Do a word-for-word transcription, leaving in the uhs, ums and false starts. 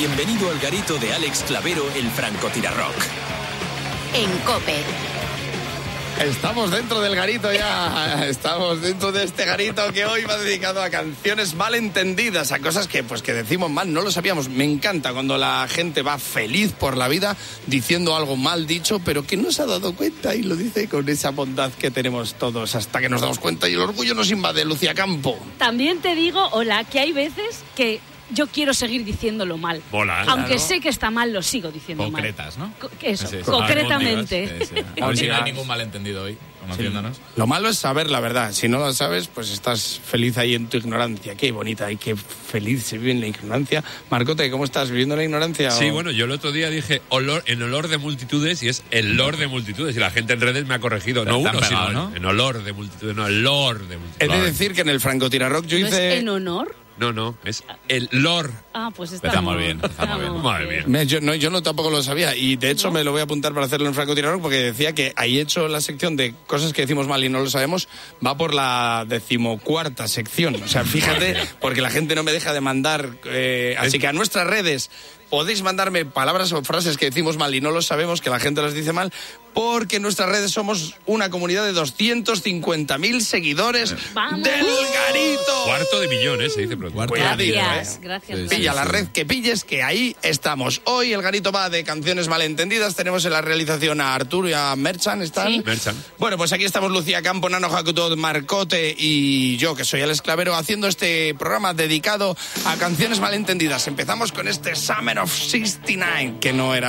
Bienvenido al garito de Alex Clavero, el francotirarrock. En COPE. Estamos dentro del garito ya, estamos dentro de este garito que hoy va dedicado a canciones malentendidas, a cosas que pues que decimos mal, no lo sabíamos. Me encanta cuando la gente va feliz por la vida diciendo algo mal dicho, pero que no se ha dado cuenta y lo dice con esa bondad que tenemos todos hasta que nos damos cuenta y el orgullo nos invade. Lucía Campo. También te digo, hola, que hay veces que yo quiero seguir diciéndolo mal. Mola, Aunque claro. sé que está mal, lo sigo diciendo Concretas, mal. ¿no? Co- Eso, Sí, sí. concretamente. Sí, sí. A ver si no hay ningún malentendido hoy, conociéndonos. Lo malo es saber la verdad. Si no la sabes, pues estás feliz ahí en tu ignorancia. Qué bonita y qué feliz se vive en la ignorancia. Marcote, ¿cómo estás? ¿Viviendo en la ignorancia? Sí, o... bueno, yo el otro día dije olor, en olor de multitudes y es el lord de multitudes. Y la gente en redes me ha corregido. Pero No están uno, pegados, sino ¿no? en olor de multitudes. No, el lord de He multitudes. de decir que en el francotirarrock yo ¿No es hice... en honor? No, no, es el lord. Ah, pues está Estamos bien, estamos bien. Madre mía. Me- Yo no, yo no tampoco lo sabía y de hecho ¿No? me lo voy a apuntar para hacerlo en francotirarrock porque decía que ahí hecho la sección de cosas que decimos mal y no lo sabemos va por la decimocuarta sección. O sea, fíjate, porque la gente no me deja de mandar. Eh, así que a nuestras redes podéis mandarme palabras o frases que decimos mal y no lo sabemos, que la gente las dice mal, porque en nuestras redes somos una comunidad de doscientos cincuenta mil seguidores ¡Vamos! del Garito. Cuarto de millón, ¿eh? Se dice pronto. Cuidadito, Gracias, ¿eh? gracias. Sí, gracias. Pilla la red que pilles, que ahí estamos. Hoy el Garito va de canciones malentendidas. Tenemos en la realización a Arturo y a Merchan. ¿Están? Sí. Merchan. Bueno, pues aquí estamos Lucía Campo, Nano Jacutot, Marcote y yo, que soy Alex Clavero, haciendo este programa dedicado a canciones malentendidas. Empezamos con este Summer of sesenta y nueve, que no era